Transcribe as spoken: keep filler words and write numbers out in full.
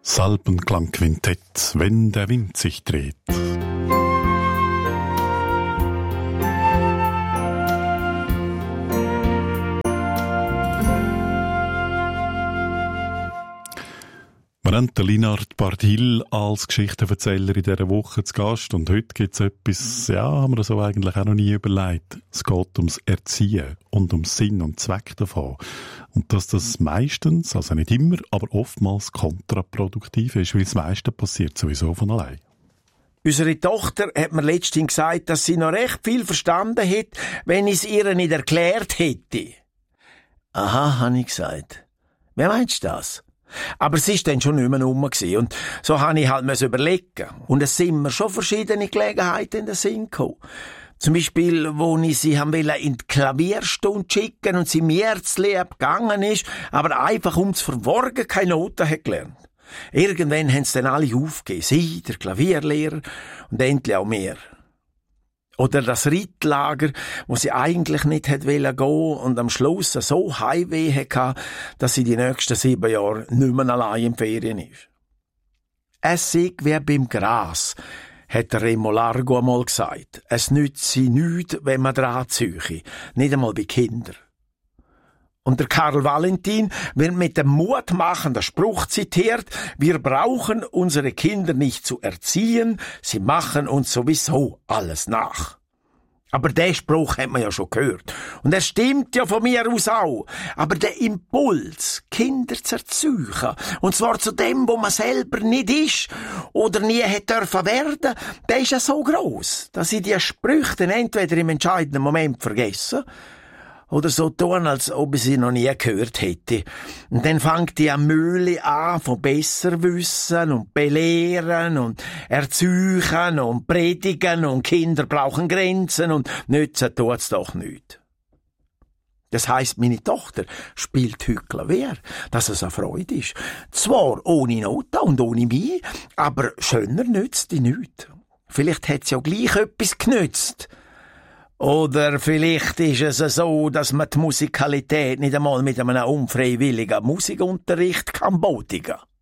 Salbenklangquintett, wenn der Wind sich dreht. Wir haben den Linard Bardil als Geschichtenerzähler in dieser Woche zu Gast und heute gibt es etwas, ja, haben wir so eigentlich auch noch nie überlegt. Es geht ums Erziehen und um Sinn und Zweck davon. Und dass das meistens, also nicht immer, aber oftmals kontraproduktiv ist, weil das meiste passiert sowieso von allein. Unsere Tochter hat mir letztens gesagt, dass sie noch recht viel verstanden hätte, wenn ich es ihr nicht erklärt hätte. Aha, habe ich gesagt. Wer meinst du das? Aber sie ist dann schon nicht mehr rum gewesen. Und so habe ich halt überlegen. Und es sind mir schon verschiedene Gelegenheiten in den Sinn gekommen. Zum Beispiel, wo ich sie haben wollte in die Klavierstunde schicken und sie mir Märzli abgegangen ist, aber einfach ums Verworgen keine Noten hat gelernt. Irgendwann haben sie dann alle aufgegeben. Sie, der Klavierlehrer und endlich auch mehr. Oder das Rittlager, wo sie eigentlich nicht hätte gehen wollen und am Schluss so Heimweh hatte, dass sie die nächsten sieben Jahre nicht mehr allein in Ferien ist. Es sei wie beim Gras, hat der Remo Largo einmal gesagt. Es nützt sie nichts, wenn man dran ziehe, nicht einmal bei Kindern. Und der Karl Valentin wird mit dem mutmachenden Spruch zitiert, wir brauchen unsere Kinder nicht zu erziehen, sie machen uns sowieso alles nach. Aber den Spruch hat man ja schon gehört. Und er stimmt ja von mir aus auch. Aber der Impuls, Kinder zu erziehen, und zwar zu dem, wo man selber nicht ist oder nie hätte dürfen werden, der ist ja so gross, dass ich die Sprüche dann entweder im entscheidenden Moment vergesse, oder so tun, als ob ich sie noch nie gehört hätte. Und dann fängt die Mühle an von Besserwissen und Belehren und Erziehen und Predigen und Kinder brauchen Grenzen und nützen tut's doch nicht. Das heisst, meine Tochter spielt heute Klavier, dass es eine Freude ist. Zwar ohne Noten und ohne mich, aber schöner nützt die nicht. Vielleicht hat sie ja gleich etwas genützt. Oder vielleicht ist es so, dass man die Musikalität nicht einmal mit einem unfreiwilligen Musikunterricht kann bodigen.